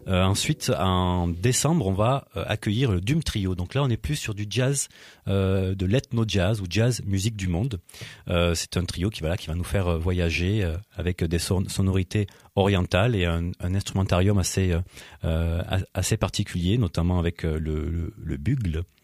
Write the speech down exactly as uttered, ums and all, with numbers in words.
Euh, ensuite, en décembre, on va euh, accueillir le Dum Trio. Donc là, on est plus sur du jazz, euh, de l'ethno-jazz ou jazz musique du monde. Euh, c'est un trio qui, voilà, qui va nous faire euh, voyager euh, avec des son- sonorités orientales et un, un instrumentarium assez, euh, assez particulier, notamment avec euh, le, le, le bugle.